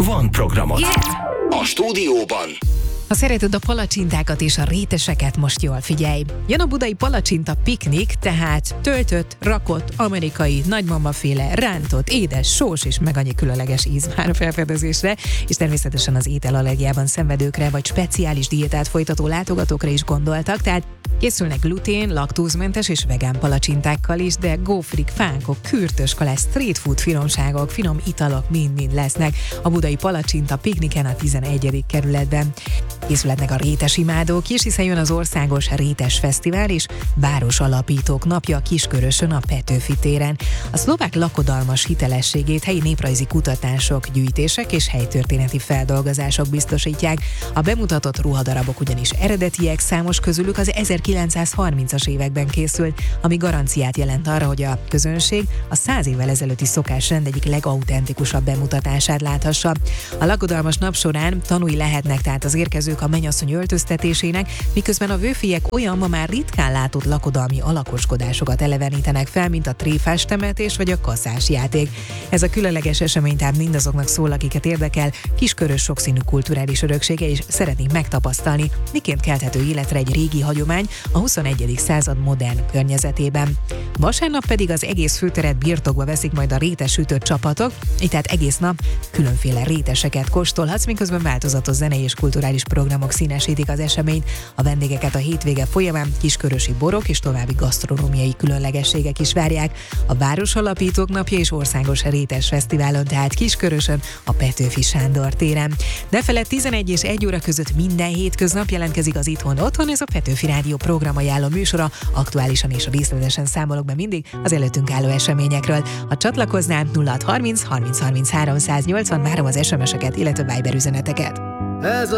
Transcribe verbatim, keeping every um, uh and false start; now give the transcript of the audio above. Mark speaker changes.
Speaker 1: van programod.
Speaker 2: Yeah!
Speaker 1: A stúdióban.
Speaker 2: Ha szereted a palacsintákat és a réteseket, most jól figyelj. Jön a budai palacsinta piknik, tehát töltött, rakott, amerikai, nagymamaféle, rántott, édes, sós és meg annyi különleges íz már a felfedezésre, és természetesen az ételallergiában szenvedőkre vagy speciális diétát folytató látogatókra is gondoltak, tehát készülnek glutén, laktózmentes és vegán palacsintákkal is, de gófrik, fánkok, kürtös kalász, street food finomságok, finom italok mind-mind lesznek a budai palacsinta pikniken a tizenegyedik kerületben. Készületnek a rétes imádók is, hiszen jön az Országos Rétes Fesztivál és Városalapítók napja Kiskörösön a Petőfi téren. A szlovák lakodalmas hitelességét helyi néprajzi kutatások, gyűjtések és helytörténeti feldolgozások biztosítják. A bemutatott ruhadarabok ugyanis eredetiek, számos közülük az ezerkilencszázharmincas években készült, ami garanciát jelent arra, hogy a közönség a száz évvel ezelőtti szokásrend egyik legautentikusabb bemutatását láthassa. A lakodalmas nap során tanúi lehetnek tehát az érkezők a mennyasszony öltöztetésének, miközben a vőfiek olyan ma már ritkán látott lakodalmi alakoskodásokat elevenítenek fel, mint a tréfás temetés vagy a kaszás játék. Ez a különleges esemény tehát mindazoknak szól, akiket érdekel, Kiskörös sokszínű kulturális öröksége, és szeretnénk megtapasztalni, miként kelthető életre egy régi hagyomány a huszonegyedik század modern környezetében. Vasárnap pedig az egész főteret birtokba veszik majd a rétes sütött csapatok, így tehát egész nap különféle réteseket kóstolhatsz, miközben változatos zenei és kulturális programok színesítik az eseményt. A vendégeket a hétvége folyamán kiskörösi borok és további gasztronómiai különlegességek is várják. A Városalapítók napja és Országos Rétes Fesztiválon, tehát Kiskörösön, a Petőfi Sándor téren. De felett tizenegy és egy óra között minden hétköznap jelentkezik az Itthon Otthon, ez a Petőfi Rádió programajánló műsora, aktuálisan és részletesen számolok be mindig az előttünk álló eseményekről. Ha csatlakoznál, nulla hat harminc harminc harminchárom száznyolcvan, várom az es em es-eket, illetve Viber üzeneteket.